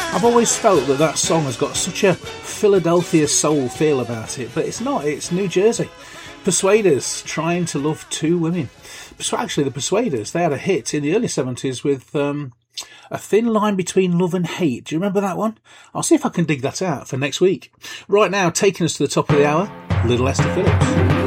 I've always felt that song has got such a Philadelphia soul feel about it, but it's not. It's New Jersey. Persuaders, Trying to Love Two Women. Actually, the Persuaders, they had a hit in the early 70s with A Thin Line Between Love and Hate. Do you remember that one? I'll see if I can dig that out for next week. Right now, taking us to the top of the hour, Little Esther Phillips.